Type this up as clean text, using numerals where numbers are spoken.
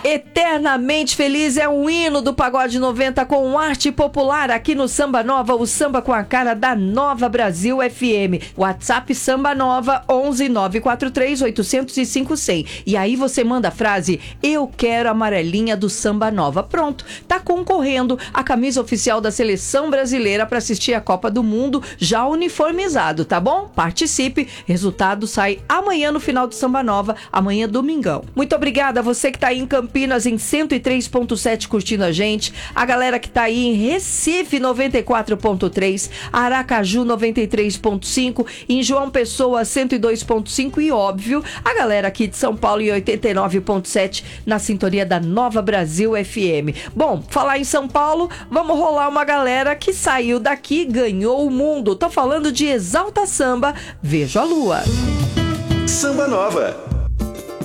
Eternamente Feliz é um hino do Pagode 90 com arte popular aqui no Samba Nova, o samba com a cara da Nova Brasil FM. WhatsApp Samba Nova 11 943 805 100. E aí você manda a frase: eu quero a amarelinha do Samba Nova. Pronto, tá concorrendo a camisa oficial da Seleção Brasileira para assistir a Copa do Mundo já uniformizado, tá bom? Participe, resultado sai amanhã no final do Samba Nova, amanhã domingão. Muito obrigada a você que tá aí em Campinas em 103.7 curtindo a gente, a galera que tá aí em Recife 94.3, Aracaju 93.5, em João Pessoa 102.5 e óbvio, a galera aqui de São Paulo em 89.7 na sintonia da Nova Brasil FM. Bom, falar em São Paulo, vamos rolar uma galera que saiu daqui e ganhou o mundo. Tô falando de Exalta Samba, Vejo a Lua. Samba Nova.